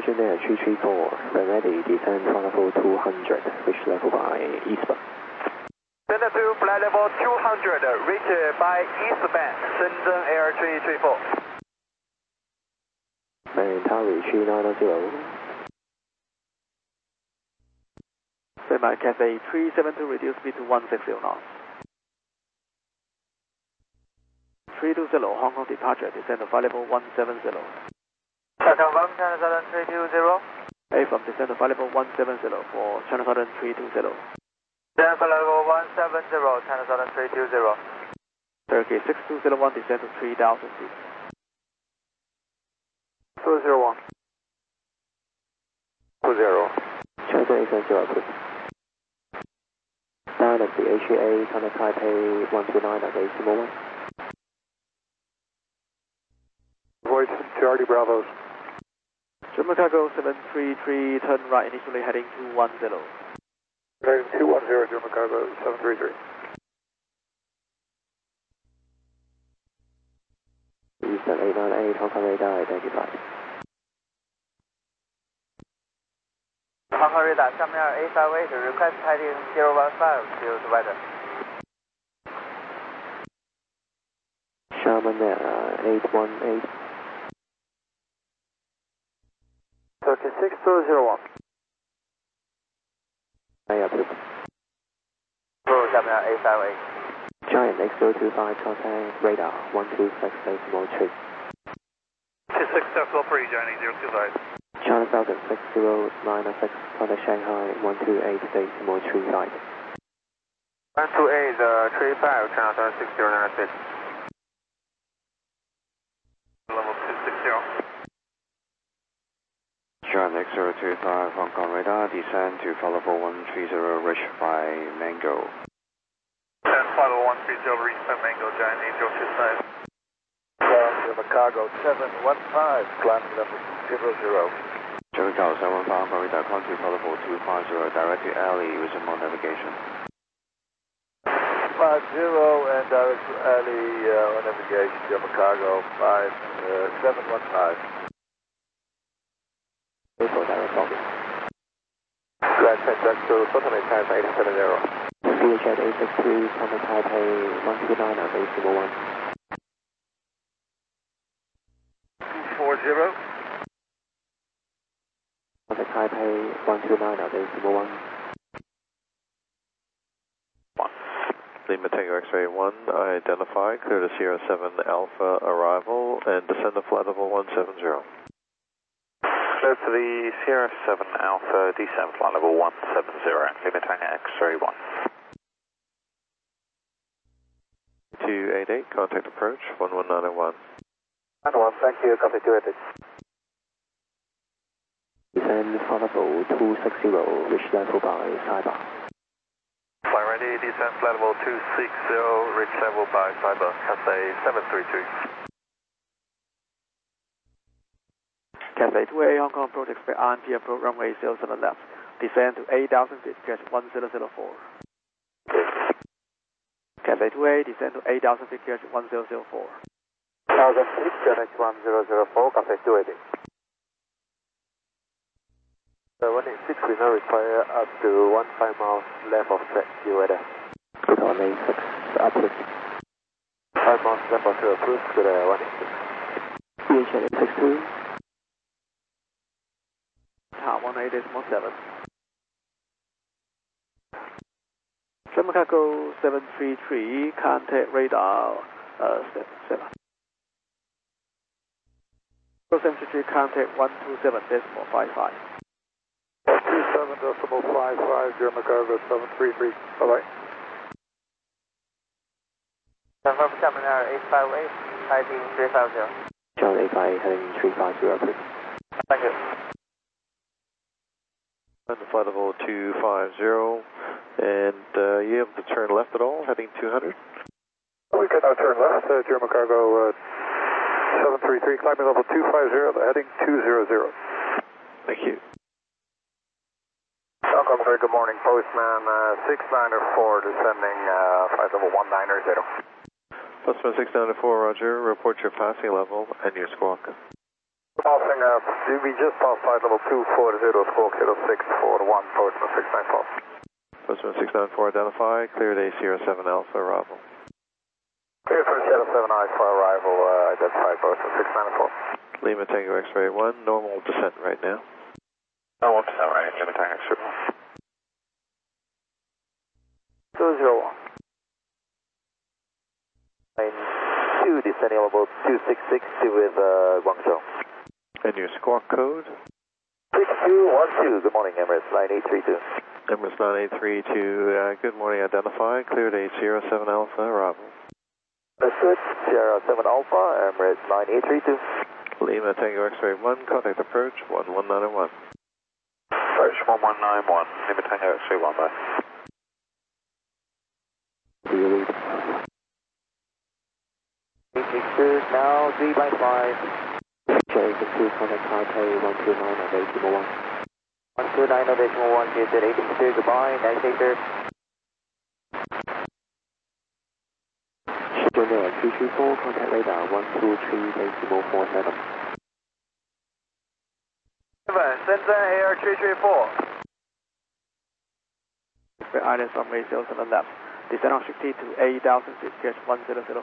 Vision Air 334, when ready, descend flight level 200, reach level by eastbound. Center to flight level 200, reach by eastbound, Shenzhen Air 334. Maintain tower 3990. Standby Cathay 372, reduce speed to 160 knots. 320, Hong Kong departure, descend to flight level 170. Confirm China Southern 320. A from descend to flight level 170 for China Southern 320. Descend flight level 170, China Southern 320. Turkey 6201, descend to 3000 feet. 201. 20. China 870, please. Dynasty HEA, contact Taipei 129 at decimal 1. Voice Charlie Bravos. German Cargo 733, turn right initially heading 210. Heading 210, German Cargo 733. Eastern 898, Hong Kong radar identified. Hong Kong radar, coming out 858, request heading 015, zero to weather. Sherman Air 818. Turkey 6201. Maya, please. Roll coming out 858. Giant X025, contact radar 126 decimal 3. 26 Delta 3, Giant 025. China Southern 60906, contact Shanghai 128 decimal 3 side. 128, 35, China Southern 6096. Level 260. Giant X025, Hong Kong radar, descend to flight level 130, reach by Mango. Descend flight level 130, reach by Mango, Giant 8025. German Cargo 715, climbing level 00. German Cargo 715, Hong Kong radar, contact flight level 250, direct to alley, resume navigation. 50 and direct to alley navigation, German Cargo 5715. April direct copy. Grand Central to Tottenham Time 870. VHF 863, contact Taipei 129 at decimal 1. 240. Contact Taipei 129 at decimal 1. 1. Lima Tango X-ray 1, identify, clear to Sierra 7 Alpha arrival, and descend to flight level 170. Clear to the Sierra 7 Alpha, descend flight level 170, Lima Tango X-ray 1. 288, contact approach 11901. 1, thank you, copy 288. Descend flight level 260, reach level by Cyber. Flight ready, descend flight level 260, reach level by Cyber, Cathay 733. Cathay 2A, Hong Kong approach, expect RNP approach runway 07 left. Descend to 8,000 feet, catch 1004. Cathay 2A, descend to 8,000 feet, catch 1004. 1000 feet, connect 1004, Cathay 280. 186, we now require up to 15 miles left of track, you weather. Good on 86, approach. 5 miles left of track, approach to the 186. VHF 862. 18.7. German Cargo 733, contact radar 7. 733, contact 127.55. 27.55, German Cargo 733, bye-bye. Confirm coming out 858, heading 350. John 858, heading 350, please. Thank you. And flight level 250, and you have to turn left at all, heading 200? We can now turn left, German Cargo 733, climbing level 250, heading 200. Thank you. Welcome, sir, good morning, Postman 694, descending flight level 190. Postman 694, roger, report your passing level and your squawk. Passing we just passed flight level 240, squawk 0641, Postman 694. Postman 694, identify, cleared A Sierra 7 Alpha, arrival. Clear for Sierra 7 Alpha, arrival, identified Postman 694. Lima Tango X-ray 1, normal descent right now. Normal descent right, Lima Tango X-ray 1. 201. Line 2, descending level 2662 with Guangzhou. And your squawk code? 6212, good morning, Emirates 9832. Emirates 9832, good morning, identify, cleared A Sierra 7 Alpha, arrival. That's good, Sierra 7 Alpha, Emirates 9832. Lima Tango X-ray 1, contact approach 11901. Approach 1191, Lima Tango X-ray 1, bye. Pictures now 3 by 5. Cherry 2, contact Taipei 129 of 801. 129 of 801, you said 82, goodbye, navigator. Junior 334, contact radar 123.47. Shenzhen Air 334. Islands runway 07 left. Descend on 60 to 8,000 feet, catch 1004.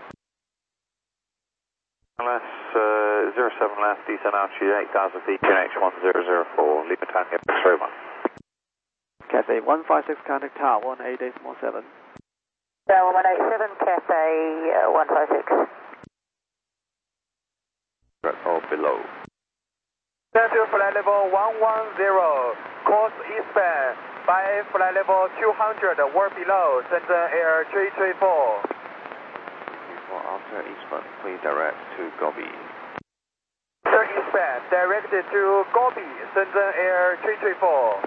LS 07 left, descend altitude 8,000 feet, QNH 1004, Lima Tango X-ray 1. Cathay 156, contact tower 188.7. Tower 187, Cathay 156. Or below. Center flight level 110, course eastbound, by flight level 200, or below, Shenzhen Air 334. After eastbound, please direct to Gobi. Sir, eastbound, directed to Gobi, Shenzhen Air 334.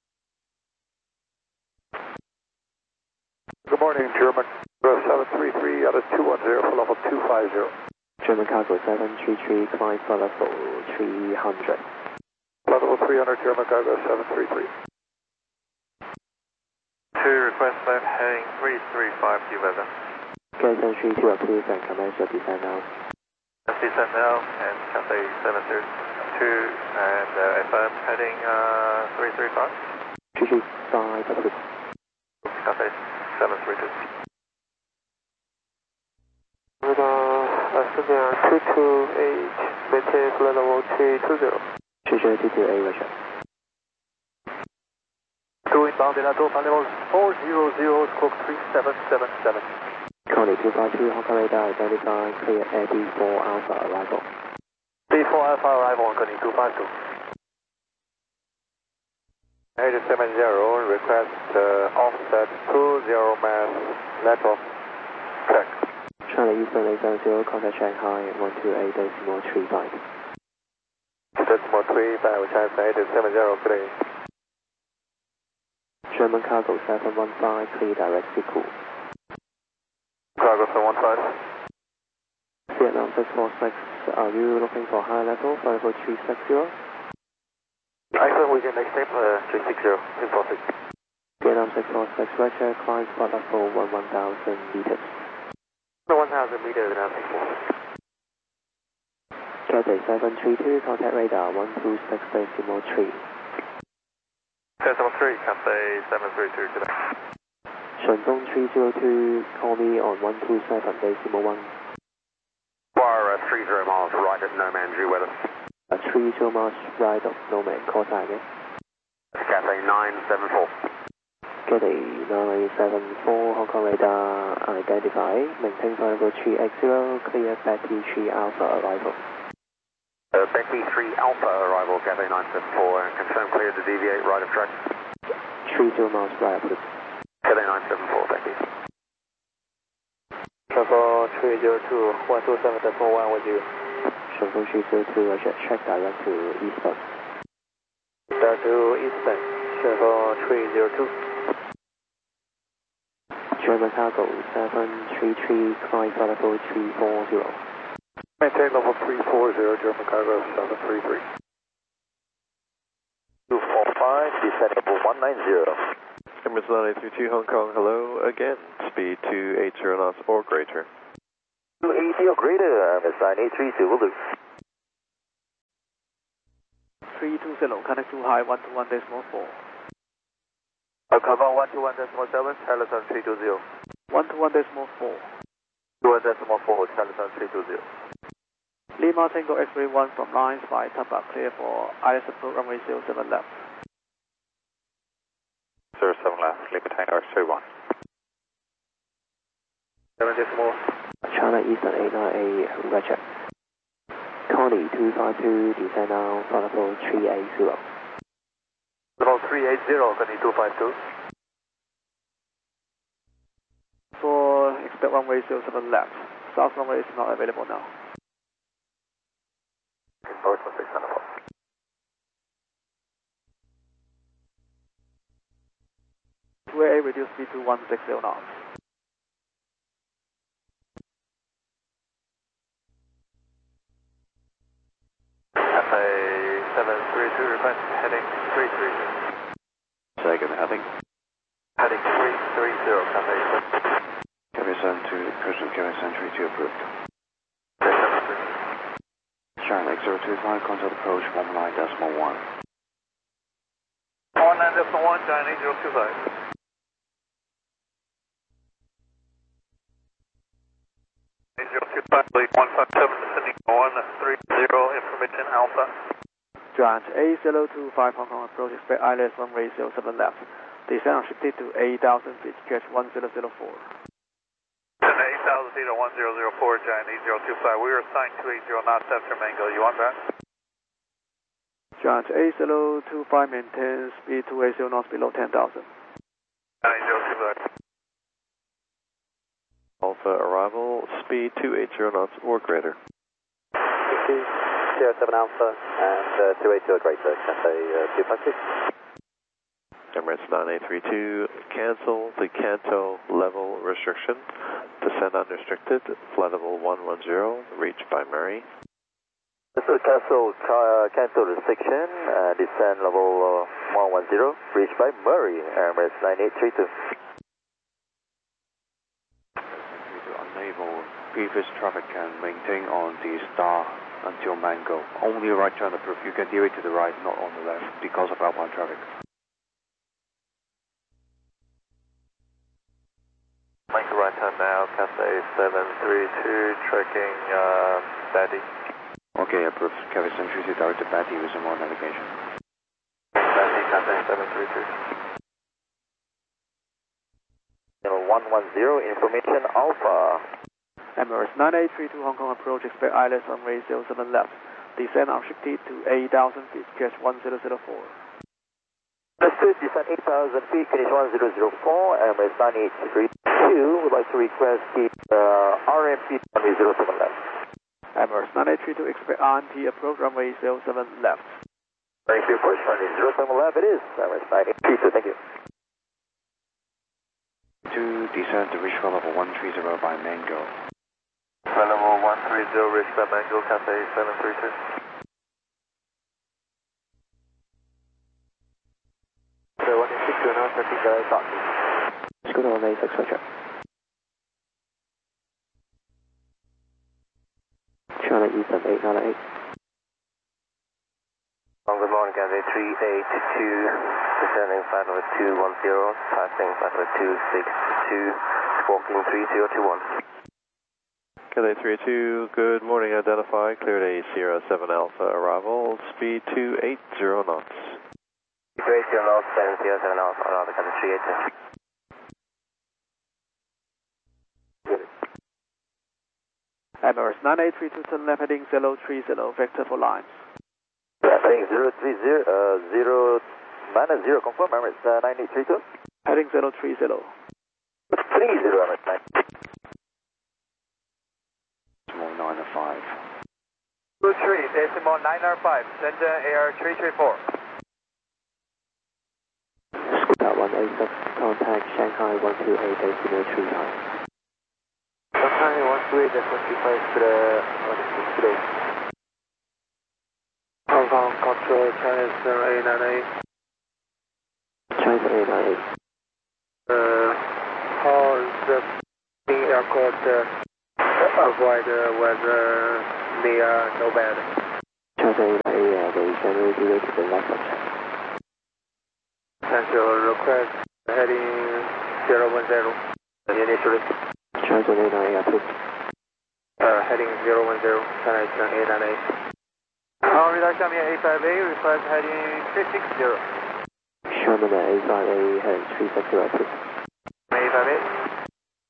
Good morning, German 733 out of 210 for level 250. German cargo 733, climb for level 300. Level 300, German cargo 733. 2, request left, heading 335 to weather. Cathay 32, approve and commence your descent now. Let's descend now, and Cathay 732, and FM heading 335. 335, approve. Cathay 732. Shenzhen 228, maintain flight level 320. 328, Russia. Two inbound in Adolf level 400, squawk 3777. Connie 252, Hong Kong radar, identify, clear Air D4 Alpha, arrival. D4 Alpha arrival, Connie 252. 870, request offset 20 mass, net off, check. Charlie Eastern 870, contact Shanghai 128.35. Decimal 35, which has 870, clear. German cargo 715, clear direct Siku. Cargo 715. Vietnam 646, are you looking for high level for level 360? I think we can extend 360, impossible. Vietnam 646, Roger, climb spot level 1000 meters. 1000 meters now, 64. Cathay 732, contact radar 126.3. 1073, Cathay 732 today. Shandong 302, call me on 127.1. Wire 30 miles right at no man due weather. 30 miles right of no man, call sign again. Cathay 974. Cathay 974, Hong Kong radar, identify, maintain flight level 380, clear Betty 3 Alpha arrival. Becky 3 Alpha arrival, Cathay 974, and confirm clear to deviate right of track. 30 miles right, please. Cathay 974, thank you. Travel 302, 127.1 with you. Shandong 302, Roger, check direct to eastbound. Start to eastbound, travel 302. German cargo 733, climb for level 340. Maintain level 340, German cargo 733. 245, descend level 190. Emirates 9832 Hong Kong, hello again. Speed 280 knots or greater. 280 or greater, Emirates 9832, will do. 320, connect to high 121.4. Confirm 121.7, Charleston 320. 121.4. 21.4, Charleston 320. Lima Tango X-ray 1 from lines by Tampa, clear for ILS approach runway 07 left. 07 left, Lima Tango X-ray 1. 7.4. China Eastern 898, Roger. Connie 252, descend now, Follow 380. Level 380, Connie 252. For expect runway 07 left. South runway is not available now. North 600. 2AA reduce speed to 160 knots. FA 732, request heading 330. Second heading. Heading 330, Cafe Kevison to Person Kevison 32 approved. 732. China X025, contact approach 19.1. 19.1, China 8025. 8025, lead 157, descending 130, information Alpha. Giant A025 Hong Kong approach, expect ILS runway 07 left. Descend shifted to 8,000 feet, catch 1004. 8,000 feet at 1004, Giant 8025. We are assigned 280 knots after Mango. You want that? Giant A025 maintains speed 280 knots below 10,000. Giant 8025. Alpha arrival, speed 280 knots or greater. 07 Alpha and 280 or greater, Cafe 256. Emirates 9832, cancel the Canto level restriction. Descend unrestricted, flight level 110, reached by Murray. This is cancel restriction, descend level 110, reached by Murray, Emirates 9832. Unable, previous traffic can maintain on the star until Mango. Only right turn approved. You can deviate to the right, not on the left, because of outbound traffic. Make a right turn now, Cafe 732, tracking Batty. Okay, approved. Kevison 32, direct to Batty with some more navigation. Batty, Cafe 732. 110, information Alpha. Emirates 9832 Hong Kong approach, expect ILS runway 07 left. Descend unshifted to 8,000 feet, catch 1004. Understood, descend 8,000 feet, finish 1004, Emirates 9832, would like to request the RMP runway 07 left. Emirates 9832, expect RMP approach runway 07 left. Thank you, approach runway 07 left, it is, Emirates 9832, thank you. To descend to reach flight level 130 by Mango. Flight level 130, reach by Mango, Cafe 732. So 162 now, traffic start. Let's go to runway 6, Roger. China Eastern 898. Good morning, Cafe 382, descending flight level 210, passing flight level 262, squawking 3021. Cathay 32, good morning, identify, cleared a Sierra 7 Alpha arrival, speed 280 knots. 280 knots, and Sierra 7 Alpha, another Cathay 380. Emirates 9832, turn left heading 030, vector for lines. Heading 030, 0 minus 0, confirm, Emirates 9832. Heading 030. 30, Emirates 9. Decimal 905. 23, decimal 905, send AR 334. Scooter 186, contact Shanghai 128.39. Shanghai 128.25 to the 160. Hong Kong control, China 898. China 898. How is the aircraft avoid weather near no bad? China 898, they generally deviate to the left of check. Cancel request, heading 010, initially. Charge on 898 approved. Heading 010, China 898. Reduction via 858, request heading 360. Sherman at 858, heading 360 approved. 858.